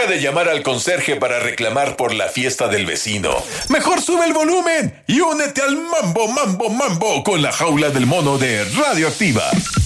Deja de llamar al conserje para reclamar por la fiesta del vecino. Mejor sube el volumen y únete al mambo con la jaula del mono de Radioactiva.